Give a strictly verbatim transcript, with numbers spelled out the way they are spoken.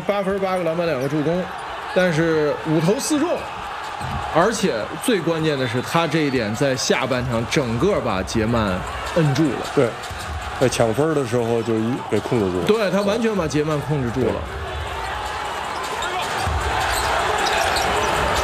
八分八个篮板两个助攻，但是五投四中，而且最关键的是他这一点在下半场整个把杰曼摁住了。 对，在抢分的时候就给控制住了。 对他完全把杰曼控制住了。